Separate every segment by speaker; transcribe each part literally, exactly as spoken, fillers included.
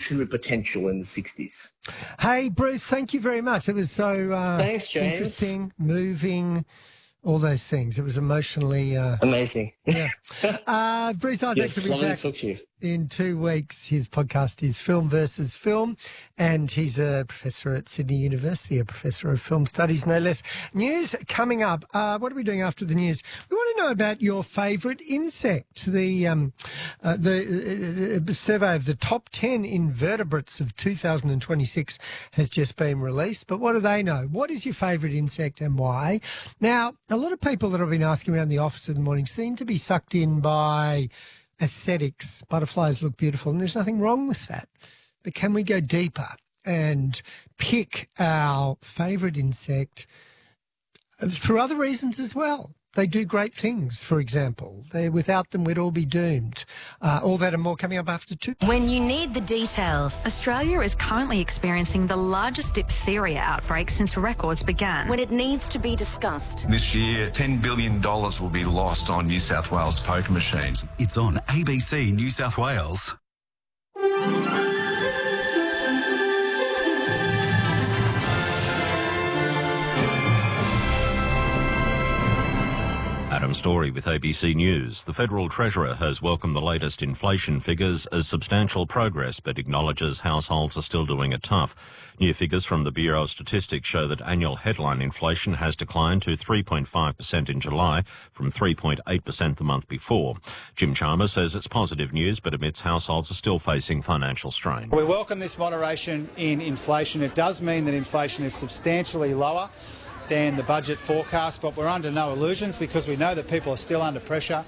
Speaker 1: consumer potential in the sixties.
Speaker 2: Hey, Bruce, thank you very much. It was so uh,
Speaker 1: Thanks, James.
Speaker 2: interesting, moving, all those things. It was emotionally... Uh,
Speaker 1: Amazing.
Speaker 2: Yeah. Uh, Bruce Isaacs
Speaker 1: Yes,
Speaker 2: will be
Speaker 1: lovely
Speaker 2: back
Speaker 1: to talk to you.
Speaker 2: in two weeks. His podcast is Film versus Film, and he's a professor at Sydney University, a professor of film studies, no less. News coming up. Uh, what are we doing after the news? We want to know about your favourite insect. The um, uh, the uh, survey of the top ten invertebrates of two thousand twenty-six has just been released. But what do they know? What is your favourite insect and why? Now, a lot of people that I've been asking around the office in the morning seem to be sucked in by aesthetics. Butterflies look beautiful, and there's nothing wrong with that. But can we go deeper and pick our favourite insect through other reasons as well? They do great things, for example. They, without them, we'd all be doomed. Uh, all that and more coming up after two.
Speaker 3: When you need the details, Australia is currently experiencing the largest diphtheria outbreak since records began.
Speaker 4: When it needs to be discussed.
Speaker 5: This year, ten billion dollars will be lost on New South Wales poker machines.
Speaker 6: It's on A B C New South Wales.
Speaker 7: Adam Story with A B C News. The Federal Treasurer has welcomed the latest inflation figures as substantial progress, but acknowledges households are still doing it tough. New figures from the Bureau of Statistics show that annual headline inflation has declined to three point five percent in July from three point eight percent the month before. Jim Chalmers says it's positive news, but admits households are still facing financial strain.
Speaker 8: We welcome this moderation in inflation. It does mean that inflation is substantially lower than the budget forecast, but we're under no illusions because we know that people are still under pressure.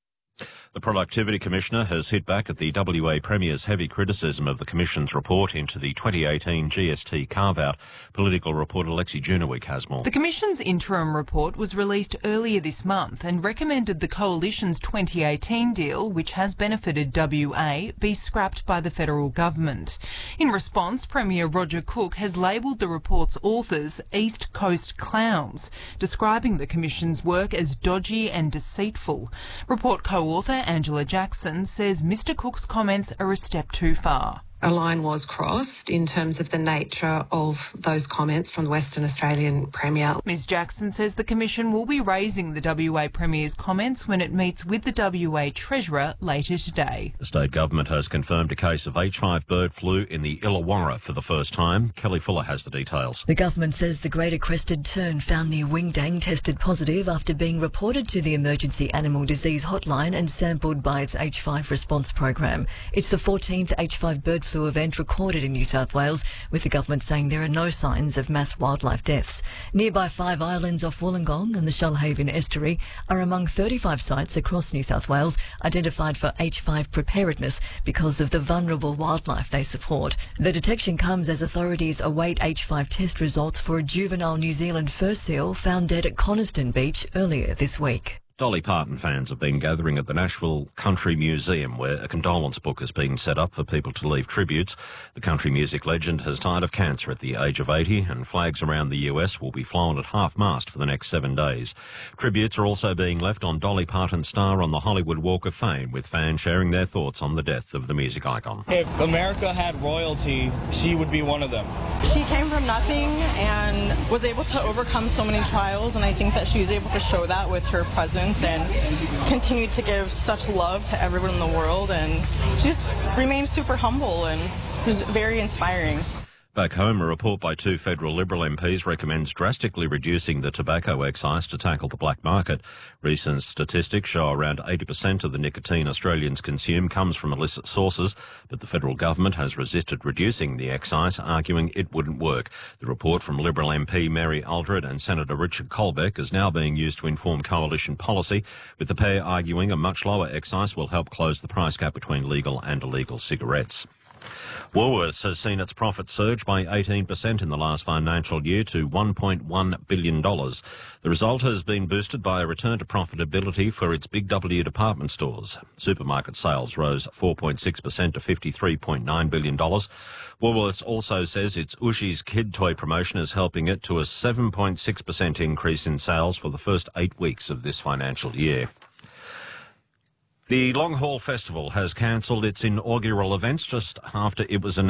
Speaker 7: The Productivity Commissioner has hit back at the W A Premier's heavy criticism of the Commission's report into the twenty eighteen G S T carve-out. Political reporter Lexi Junowick has more.
Speaker 9: The Commission's interim report was released earlier this month and recommended the Coalition's twenty eighteen deal, which has benefited W A, be scrapped by the federal government. In response, Premier Roger Cook has labelled the report's authors East Coast clowns, describing the Commission's work as dodgy and deceitful. Report co-author Angela Jackson says Mister Cook's comments are a step too far.
Speaker 10: A line was crossed in terms of the nature of those comments from the Western Australian Premier.
Speaker 9: Ms Jackson says the Commission will be raising the W A Premier's comments when it meets with the W A Treasurer later today.
Speaker 7: The state government has confirmed a case of H five bird flu in the Illawarra for the first time. Kelly Fuller has the details.
Speaker 11: The government says the greater crested tern found near Wingdang tested positive after being reported to the Emergency Animal Disease Hotline and sampled by its H five response program. It's the fourteenth H five bird flu event recorded in New South Wales, with the government saying there are no signs of mass wildlife deaths. Nearby five islands off Wollongong and the Shoalhaven estuary are among thirty-five sites across New South Wales identified for H five preparedness because of the vulnerable wildlife they support. The detection comes as authorities await H five test results for a juvenile New Zealand fur seal found dead at Coniston Beach earlier this week.
Speaker 7: Dolly Parton fans have been gathering at the Nashville Country Museum, where a condolence book has been set up for people to leave tributes. The country music legend has died of cancer at the age of eighty, and flags around the U S will be flown at half-mast for the next seven days. Tributes are also being left on Dolly Parton's star on the Hollywood Walk of Fame, with fans sharing their thoughts on the death of the music icon.
Speaker 12: If America had royalty, she would be one of them.
Speaker 13: She came from nothing and was able to overcome so many trials, and I think that she was able to show that with her presence and continued to give such love to everyone in the world, and she just remained super humble and was very inspiring.
Speaker 7: Back home, a report by two federal Liberal M Ps recommends drastically reducing the tobacco excise to tackle the black market. Recent statistics show around eighty percent of the nicotine Australians consume comes from illicit sources, but the federal government has resisted reducing the excise, arguing it wouldn't work. The report from Liberal M P Mary Aldred and Senator Richard Colbeck is now being used to inform coalition policy, with the pair arguing a much lower excise will help close the price gap between legal and illegal cigarettes. Woolworths has seen its profits surge by eighteen percent in the last financial year to one point one billion dollars. The result has been boosted by a return to profitability for its Big W department stores. Supermarket sales rose four point six percent to fifty-three point nine billion dollars. Woolworths also says its Ooshies kid toy promotion is helping it to a seven point six percent increase in sales for the first eight weeks of this financial year. The Long Haul Festival has cancelled its inaugural events just after it was announced